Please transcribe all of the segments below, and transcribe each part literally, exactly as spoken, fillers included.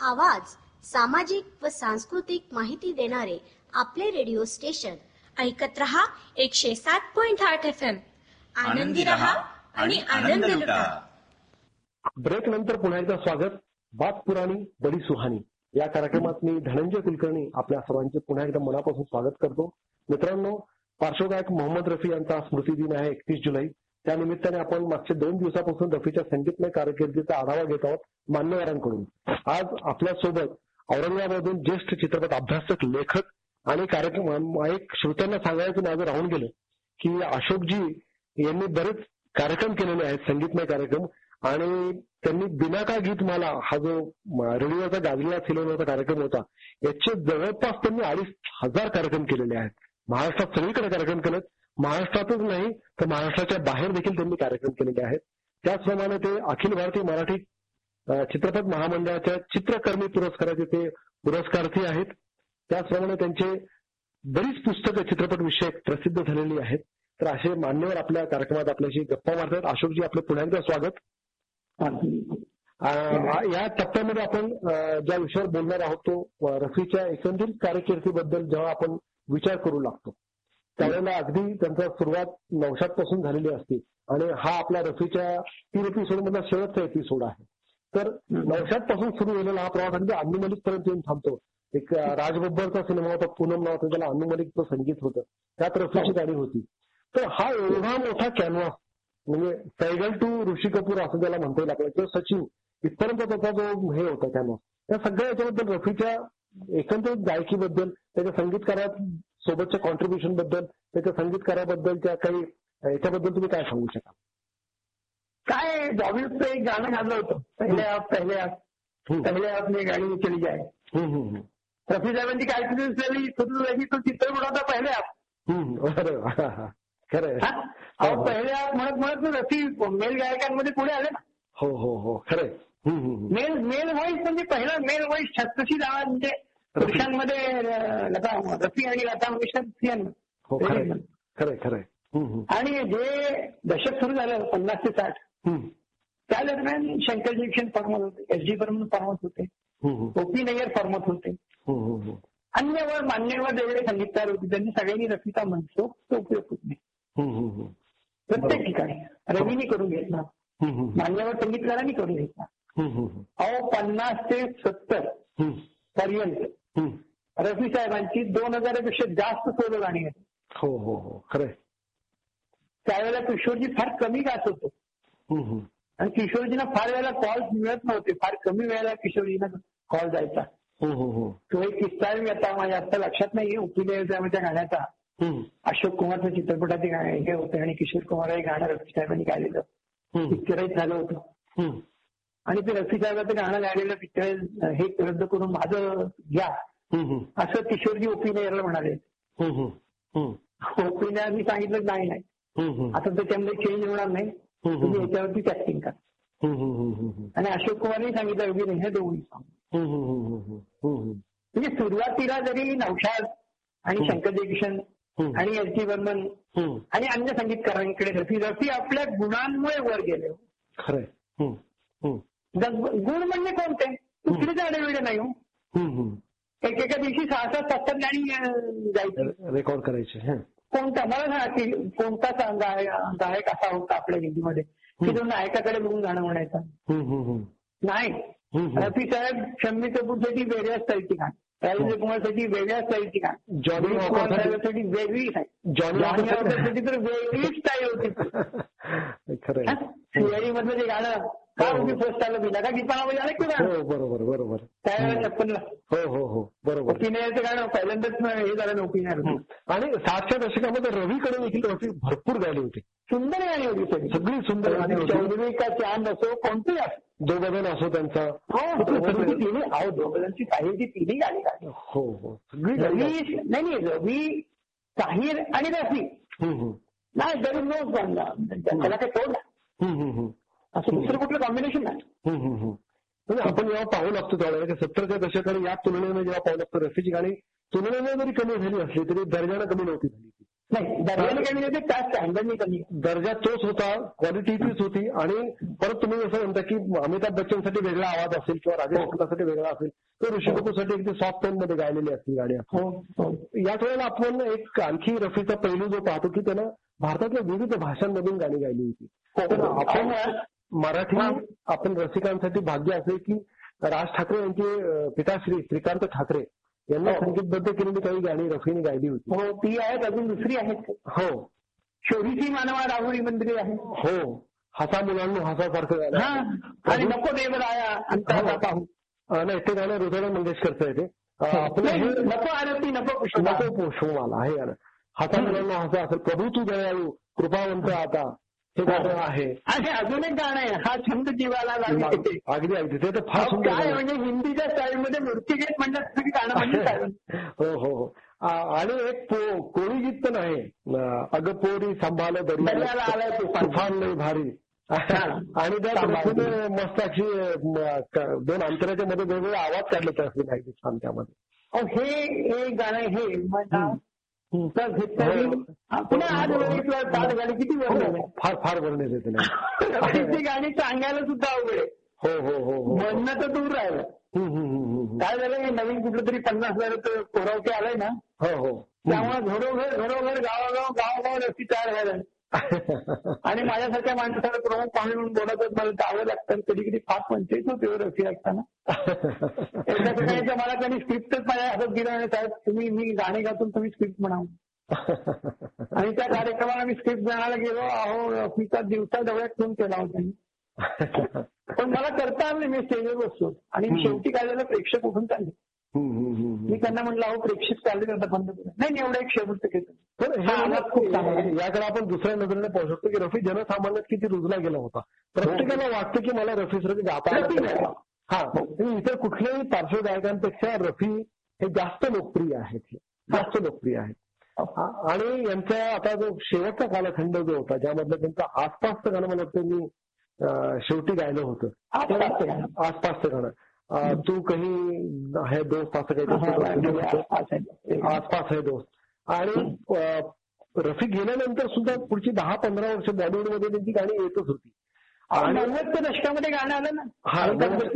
आवाज, सामाजिक व सांस्कृतिक माहिती देणारे आपले रेडिओ स्टेशन. ऐकत रहा एकशे सात पॉइंट आठ एफ एम. आनंदी रहा आणि आनंद लुटा. ब्रेक नंतर पुन्हा एकदा स्वागत. बात पुराणी बडी सुहानी या कार्यक्रमात मी धनंजय कुलकर्णी आपल्या सर्वांचे पुन्हा एकदा मनापासून स्वागत करतो. मित्रांनो, पार्श्वगायक मोहम्मद रफी यांचा स्मृती दिन आहे एकतीस जुलै. त्यानिमित्ताने आपण मागच्या दोन दिवसापासून रफीच्या संगीतमय कारकिर्दीचा आढावा घेत आहोत मान्यवरांकडून. आज आपल्यासोबत औरंगाबादमधून ज्येष्ठ चित्रपट अभ्यासक, लेखक आणि कार्यक्रम एक श्रोत्यांना सांगायचं माझं राहून गेलं की अशोकजी यांनी बरेच कार्यक्रम केलेले आहेत, संगीतमय कार्यक्रम. आणि त्यांनी बिनाका गीतमाला हा जो रेडिओचा गाजलेला फिरवण्याचा कार्यक्रम होता, याचे जवळपास त्यांनी अडीच हजार कार्यक्रम केलेले आहेत. महाराष्ट्रात सगळीकडे कार्यक्रम केलेत. महाराष्ट्रातच नाही तर महाराष्ट्राच्या बाहेर देखील त्यांनी कार्यक्रम केलेले आहेत. त्याचप्रमाणे ते अखिल भारतीय मराठी चित्रपट महामंडळाच्या चित्रकर्मी पुरस्काराचे ते पुरस्कार्थी आहेत. त्याचप्रमाणे त्यांचे बरीच पुस्तकं चित्रपट विषयक प्रसिद्ध झालेली आहेत. तर असे मान्यवर आपल्या कार्यक्रमात आपल्याशी गप्पा मारतात. अशोकजी, आपलं पुन्हा एकदा स्वागत. या टप्प्यामध्ये आपण ज्या विषयावर बोलणार आहोत तो रफीच्या एकंदरीत कारकिर्दीबद्दल जेव्हा आपण विचार करू लागतो त्यावेळेला अगदी त्यांचा सुरुवात नौशाद पासून झालेली असते आणि हा आपला रफीच्या तीन एपिसोड मधला शेवटचा एपिसोड आहे. तर नौशाद पासून सुरू झालेला हा प्रवास अगदी अन्नू मलिक पर्यंत येऊन थांबतो. एक राजबब्बरचा सिनेमा होता, पूनम नावाचा, त्याला अन्नू मलिकचं संगीत होतं, त्यात रफीची गाणी होती. तर हा एवढा मोठा कॅनव्हास, म्हणजे सैगल टू ऋषी कपूर असं त्याला म्हणता येईल आपल्याला, किंवा सचिन इथपर्यंत त्याचा जो हे होता कॅनव्हास, त्या सगळ्या याच्याबद्दल रफीच्या एकंदरीत गायकीबद्दल, त्याच्या संगीतकारा सोबतच्या कॉन्ट्रीब्युशन बद्दल, त्याच्या संगीतकाराबद्दलच्या काही याच्याबद्दल तुम्ही काय सांगू शकाल? काय बॉलिवूडचं एक गाणं गाजलं होतं, पहिल्या पहिल्या पहिल्या आपली गाणी चली जाय. रफी साहेबांची कारकिर्दी सुरू तो चित्रपट होता पहिले आप. खरं पहिले आप म्हणत म्हणत रफी मेल गायकांमध्ये पुढे आले ना. हो हो हो खरंय. मेल मेल व्हॉइस म्हणजे पहिला मेल व्हॉइस छत्रशी नावा म्हणजे पुरुषांमध्ये लता रफी आणि लता मंगेशकर. खरंय खरंय. आणि जे दशक सुरू झालं पन्नास ते साठ, त्या दरम्यान शंकर जयकिशन फॉर्मत होते, एस डी बर्मन फॉर्मत होते, ओपी नय्यर फॉर्मत होते, अन्यवर मान्यवर जेवढे संगीतकार होते त्यांनी सगळ्यांनी रफीचा म्हणतो तो उपयोग होत नाही. प्रत्येक ठिकाणी रवीनी करून घेतला, मान्यवर संगीतकारांनी करून घेतला. अहो पन्नास ते सत्तर पर्यंत रफी साहेबांची दोन हजारापेक्षा जास्त सोलो गाणी आहेत. हो हो हो खरंय. त्यावेळेला किशोरजी फार कमी गात होतो आणि किशोरजींना फार वेळेला कॉल्स मिळत नव्हते. फार कमी वेळेला किशोरजींना कॉल जायचा. तो एक किस्सा आता माझ्या आता लक्षात नाही उपिलेच्या गाण्याचा. अशोक कुमारच्या चित्रपटाचे गाणे हे होते आणि किशोर कुमार हे गाणं रफी साहेबांनी गायलेलं पिक्चराईज झालं होतं. आणि ते रफी साहेबांचं गाणं गायलेलं पिक्चर हे रद्द करून माझं घ्या असं किशोरजी ओपिनेयरला म्हणाले. ओपिनेयरनी सांगितलं नाही नाही आता त्याच्यामध्ये चेंज होणार नाही, तुम्ही याच्यावरतीच ऍक्टिंग करा. आणि अशोक कुमारनी सांगितलं एवढी नाही हे दोघी म्हणजे सुरुवातीला जरी नौशाद आणि शंकर जयकिशन आणि एस डी बर्मन आणि अन्य संगीतकारांकडे रफी रफी आपल्या गुणांमुळे वर गेले. खरंय. गुण म्हणजे कोणते? कुठलेच आडेवेळे नाही हो. एकेका दिवशी सहा सात सात सात गाणी जायची, रेकॉर्ड करायचे. कोणता मला सांगा की कोणता गायक असा होता आपल्या हिंदीमध्ये की तो नायकाकडे बघून गाणं म्हणायचा? नाही. रफी साहेब शम्मी कपूरसाठी वेगळ्या स्टाईलची गाणी, राजेंद्र कुमारसाठी वेगळ्या स्टाईलची गाणी, जॉनी कुमार साहेबांसाठी वेगळी स्टाईल, जॉनी वॉकरसाठी तर वेगळी स्टाईल होती. सिआयडी मधलं जे गाणं का तुम्ही फर्स्ट आलं बिना का गीतानामध्ये आलं की गाणं? बरोबर बरोबर. त्यावेळेला छप्पनला हो हो हो बरोबर. ओपिनियरचं गाणं पहिल्यांदाच हे झालं ओपिनियर. आणि साठच्या दशकामध्ये रवीकडे देखील रफी भरपूर गाणी होती, सुंदर गाणी होती, सगळी सगळी सुंदर गाणी होती. चौधरी का चांद असो कोणती असो, दोघजण असो त्यांचा. हो तिन्ही अहो दोघजणची साहिरची तिन्ही गाणी गाणी. हो हो सगळी रवी नाही नाही रवी साहिर आणि रफी नाही तरी नो त्याला काही तोड असं दुसरं कुठलं कॉम्बिनेशन नाही. म्हणजे आपण जेव्हा पाहू लागतो त्यावेळेला की सत्तरच्या दशकाने या तुलनेने जेव्हा पाहू लागतो रफीची गाणी तुलनेने जरी कमी झाली असली तरी दर्जाने कमी नव्हती झाली. नाही दर्जाने कमी होते त्या स्टँडर्डने कमी. दर्जा तोच होता, क्वालिटी तीच होती. आणि परत तुम्ही जसं म्हणता की अमिताभ बच्चनसाठी वेगळा आवाज असेल किंवा राजेश खन्नासाठी वेगळा असेल तर ऋषी कपूरसाठी अगदी सॉफ्ट टोन मध्ये गायलेली असतील गाणी असतील. याच वेळेला आपण एक आणखी रफीचा पैलू जो पाहतो की त्यानं भारतातल्या विविध भाषांमधून गाणी गायली होती. तर आपण मराठी आपण रसिकांसाठी भाग्य असे की राज ठाकरे यांचे पिताश्री श्रीकांत ठाकरे यांना संगीतबद्ध केलेली काही गाणी रफीने गायली होती. हो ती आहेत, अजून दुसरी आहेत. हो शोधीची मानवा राहुरी मंदिरे आहे. हो हसा मुलांनो हसासारखं गाणं. आणि नको देवराया अंतराला पाहू. नाही ते गाणं हृदय मंगेशकरचं आहे ते. आपलं हे नको आरती नको पुष्प नको पुष्पमाला हे गाणं. हसा मुलांनो हसा असेल, प्रभू तू दयाळू कृपावंत आता हे गाणं आहे. आणि अजून एक गाणं आहे, हा छंद जीवाला लागते. अगदी अगदी ते तर फार सुंदर काय म्हणजे हिंदीच्या स्टाईलमध्ये मूर्तिगीत म्हणतात की गाणं म्हणजे. हो हो हो. आणि एक कोळी गीत पण आहे, अगं पोरी सांभाळ दर्याला आलाय तुफान लय भारी. आणि त्यात रफीने मस्त अशी दोन अंतराच्या मध्ये वेगवेगळे आवाज काढले त्या अगदी छान त्यामध्ये. हे गाणं हे पुन्हा आज गाणी किती वर्णन फार फार वर्णन येते नाही गाणी सांगायला सुद्धा अवघड आहे. हो हो हो म्हणणं तर दूर राहिलं. काय झालं नवीन कुठलं तरी पन्नास हजार कोरावते आलाय ना. हो हो त्यामुळे घरोघर घरोघर गावागाव गावागाव रस्ती तयार व्हायला. आणि माझ्यासारख्या माणसाला प्रमुख पाहुणे म्हणून बोलत मला जावं लागतं. कधी कधी फार पंचायत होते रस्ती असताना. एकदा सगळ्यांच्या मला त्यांनी स्क्रिप्टच माझ्या हातात दिलं आणि साहेब तुम्ही मी गाणे गातून तुम्ही स्क्रिप्ट म्हणावं. आणि त्या कार्यक्रमाला मी स्क्रिप्ट जाण्याला गेलो. अहो रफीचा दिवसा डोळ्यात फोन केला होता त्यांनी. पण मला करता आलं नाही. मी स्टेजवर बसतो आणि शेवटी काय झालं प्रेक्षक उठून चालले. मी त्यांना म्हटलं अहो प्रेक्षक चालले आता बंद केलं. नाही एवढा एक शेवटचं केलं. याकडे आपण दुसऱ्या नजरेने पाहू शकतो की रफी जनसामान्यात किती रुजला गेला होता. प्रत्येकाला वाटतं की मला रफी सर गाता. हा इतर कुठल्याही पार्श्वगायकांपेक्षा रफी हे जास्त लोकप्रिय आहेत, जास्त लोकप्रिय आहेत. आणि यांचा आता जो शेवटचा कालखंड जो होता ज्यामधलं त्यांचं आसपासचं गाणं मला वाटतं मी शेवटी गायलं होतं. आसपासचं गाणं तू कही है दोस्त असं काही आसपास है दोस्त. आणि रफी गेल्यानंतर सुद्धा पुढची दहा पंधरा वर्ष बॉलिवूडमध्ये त्यांची गाणी येतच होती. आणि नव्वदच्या दशकामध्ये गाणं आलं ना. हा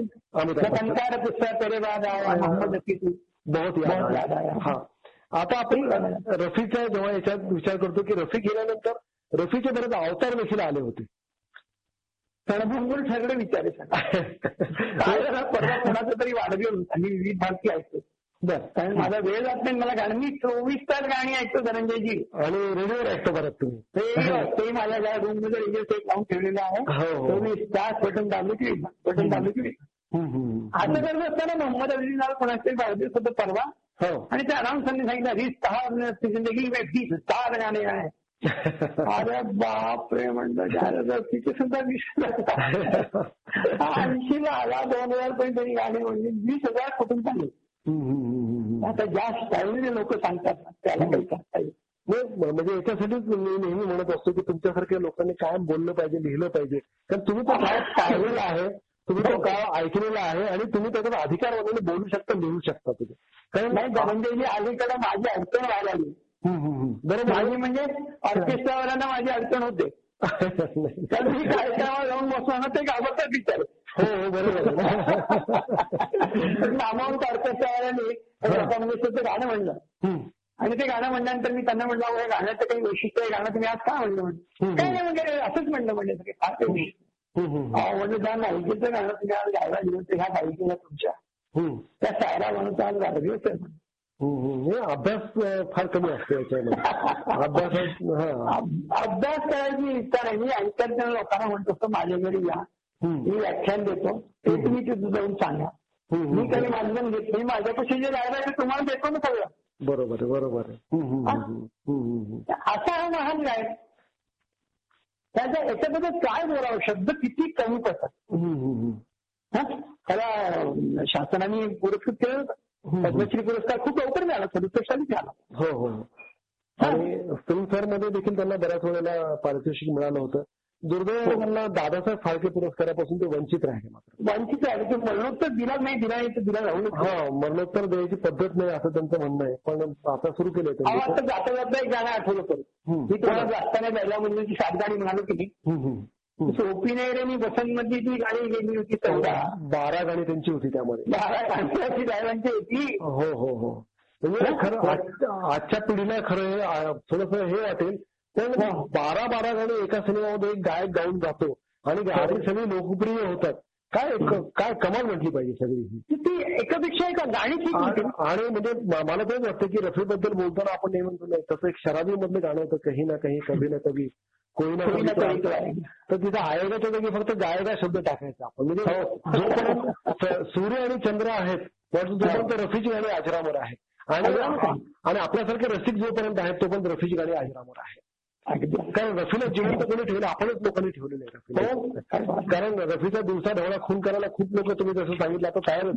बहुत याद आया. हा आता आपण रफीचा जेव्हा याच्यात विचार करतो की रफी गेल्यानंतर रफीचे बरेच अवतार देखील आले होते. सणभंगूर ठरले विचारे परवा कोणाचं तरी वाढदिवस आणि विविध भारती ऐकतो. बरं कारण माझा वेळ जात नाही मला गाणं. मी चोवीस तास गाणी ऐकतो धनंजयजी. आणि रेडिओवर ऐकतो परत तुम्ही. ते माझ्या ज्या रूम मध्ये रेडिओ सेट लावून ठेवलेला आहे. चोवीस तास बटन दाबले की बटन दाबले की असं करत असताना मोहम्मद अलीला कोणाचा वाढदिवस होतं परवा. आणि त्या अनाउन्सरने सांगितलं वीस सहा जिंदगी में वीस स्टार गाणे आहे. अरे बापरे म्हणलं तिथे सुद्धा वीस ऐंशीला आला दोन हजार पर्यंत त्यांनी गाणे म्हणजे वीस हजार कुठून चालले. आता ज्या स्टाईलने लोक सांगतात त्याला काही सांगता येईल. म्हणजे याच्यासाठीच मी नेहमी म्हणत असतो की तुमच्यासारख्या लोकांनी कायम बोललं पाहिजे, लिहिलं पाहिजे. कारण तुम्ही तो काळ पाहिलेला आहे, तुम्ही तो काळ ऐकलेला आहे आणि तुम्ही त्याच्यात अधिकार वगैरे बोलू शकता, लिहू शकता तुम्ही. कारण नाही धनंजयजी अलीकडे माझी अडचण व्हायला लागली. बरोबर माझी म्हणजे ऑर्केस्ट्रावाल्यांना माझी अडचण होते. तर मी कार्यक्रमावर जाऊन बसताना ते घाबरतात विचार. हो हो बरोबर. नामावून ऑर्केस्ट्रावाल्यांनी काँग्रेसचं गाणं म्हणलं आणि ते गाणं म्हणल्यानंतर मी त्यांना म्हटलं हे गाण्याचं काही वैशिष्ट्य आहे, गाणं तुम्ही आज का म्हणलं म्हणलं काय नाही म्हणजे असंच म्हणलं म्हणजे फार काही वैशिष्ट्य म्हणजे त्या नायिकेचं गाणं तुम्ही आज गायला दिलं तर ह्या गायिकेला तुमच्या त्या सायरा म्हणून आज वाढदिवस आहे. अभ्यास फार कमी असतो याच्यामध्ये. अभ्यास अभ्यास करायची इच्छा नाही. मी ऐकत लोकांना म्हणतो असतो माझ्या घरी या, मी व्याख्यान देतो ते तुम्ही तिथं जाऊन सांगा. मी कधी मानधन घेत नाही. माझ्यापाशी जे राहिलं ते तुम्हाला देतो ना सगळं. बरोबर आहे बरोबर आहे. असा हा महान गायक त्याच्या याच्याबद्दल काय बोलावं, शब्द किती कमी पडतात. त्याला शासनाने पुरस्कृत केलं होतं. पद्मश्री पुरस्कार खूप लवकर मिळाला, सदुसष्ट साली मिळाला. हो हो. आणि फिल्मफेअर मध्ये देखील त्यांना बऱ्याच वेळेला पारितोषिक मिळालं होतं. दुर्दैवाने त्यांना दादासाहेब फाळके पुरस्कारापासून ते वंचित राहिले मात्र. वंचित आहे. ते मरणोत्तर दिला नाही दिला नाही तर दिला जाऊ नये. हा मरणोत्तर द्यायची पद्धत नाही असं त्यांचं म्हणणं आहे. पण आता सुरू केलंय आता त्यांनी. जाता जाता एक गाणं आठवलं करू. मी तुम्हाला जाताना पहिल्या मुलीची सात गाणी म्हणालो की नाही. सोपी नाही रे मी वसंत मध्ये ती गाणी गेली होती चौदा बारा गाणी त्यांची होती त्यामध्ये. बारा गाणी गायबांची होती. हो हो हो. म्हणजे खरं आज- आजच्या पिढीला खरं थोडंसं हे वाटेल पण बारा बारा गाणी एका सिनेमामध्ये एक गायक गाऊन जातो आणि गाणी सगळी लोकप्रिय होतात. काय काय कमाल म्हटली पाहिजे सगळी ही. ती एकापेक्षा एका गाणी ठीक होती. आणि म्हणजे मला तेच वाटतं की रफीबद्दल बोलताना आपण नेहमी म्हणतो नाही तसं एक शराबी मधलं गाणं होतं कही ना कही कभी ना कभी कोई ना कभी. तर तिथं आयोगाच्या जागी फक्त गायगा शब्द टाकायचा आपण. म्हणजे जोपर्यंत सूर्य आणि चंद्र आहेत तोपर्यंत रफीची गाणी आजरामर आहेत. आणि आणि आपल्यासारखे रसिक जोपर्यंत आहेत तोपर्यंत रफीची गाणी आजरामर आहेत. कारण रफीला जिवंत कोणी ठेवलं आपणच लोकांनी ठेवलेलं आहे रफीला. कारण रफीचा दिवसा ढवळा खून करायला खूप लोक तुम्ही जसं सांगितलं आता तयार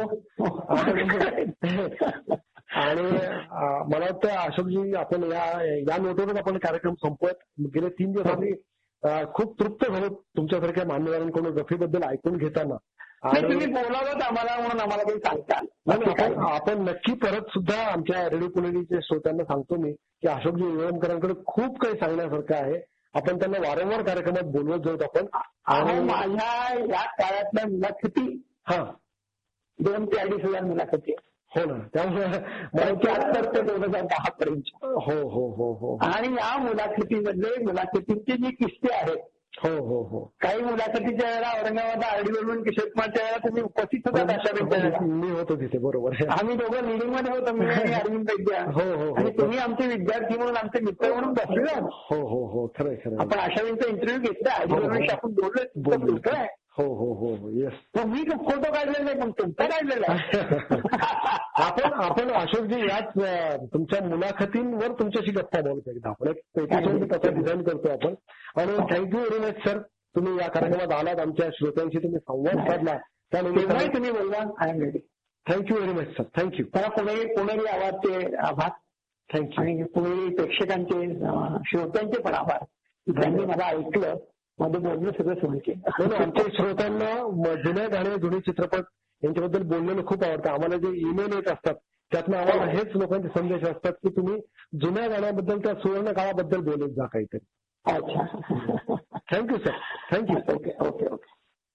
असतात. आणि मला वाटतं अशोकजी आपण या या नोटवरच आपण कार्यक्रम संपवत. गेले तीन दिवस आम्ही खूप तृप्त झालो तुमच्यासारख्या मान्यवरांकडून रफीबद्दल ऐकून घेताना. आणि तुम्ही बोलावत आम्हाला म्हणून आम्हाला काही सांगता. आपण आपण नक्की परत सुद्धा आमच्या रेडिओ पुणेरीच्या श्रोत्यांना सांगतो मी की अशोकजी येवलकरांकडे खूप काही सांगण्यासारखं आहे. आपण त्यांना वारंवार कार्यक्रमात बोलवत जाऊत आपण. आणि माझ्या या काळातल्या मुलाखती हा दोन ते अडीच हजार मुलाखती. हो ना. त्यामुळे त्र्याहत्तर ते दोन हजार दहा पर्यंत. हो हो हो हो. आणि या मुलाखतीमध्ये मुलाखतींचे जे किस्से आहेत. हो हो हो. काही मुलाखतीच्या वेळेला औरंगाबाद आरडीवरून किशोर कुमारच्या वेळेला तुम्ही उपस्थित होता अशा. मी होतो तिथे बरोबर. आम्ही दोघं मीटिंग मध्ये होतो मी आणि अरविंद वैद्य. हो हो. आणि तुम्ही आमचे विद्यार्थी म्हणून आमचे मित्र म्हणून बसले. हो हो हो. खरं खरं. आपण अशावेळीचा इंटरव्ह्यू घेतला आरडीवरून आपण बोललोय. हो हो हो हो. येस. मी फोटो काढलेला आहे पण तुमचा काढलेला आहे. आपण आपण अशोकजी याच तुमच्या मुलाखतींवर तुमच्याशी गप्पा बोलतो एकदा आपण एक एपिसोड तसा डिझाईन करतो आपण. आणि थँक्यू व्हेरी मच सर तुम्ही या कार्यक्रमात आलात आमच्या श्रोत्यांशी तुम्ही संवाद साधला त्यानिमित्ताने तुम्ही बोलला. I am ready. Thank you very much sir. Thank you. मला पुणे पुणेरी आवाजचे आभार. थँक्यू. आणि पुणेरी प्रेक्षकांचे श्रोत्यांचे पण आभार. त्यांनी मला ऐकलं मध्ये बोलणं सगळं सुरू केलं. आमच्या श्रोत्यांना जुन्या गाणे जुने चित्रपट यांच्याबद्दल बोललेलं खूप आवडतं. आम्हाला जे ईमेल येत असतात त्यातनं आम्हाला हेच लोकांचे संदेश असतात की तुम्ही जुन्या गाण्याबद्दल त्या सुवर्ण काळाबद्दल बोलत जा काहीतरी. अच्छा. Thank you sir. Thank you. Okay okay okay.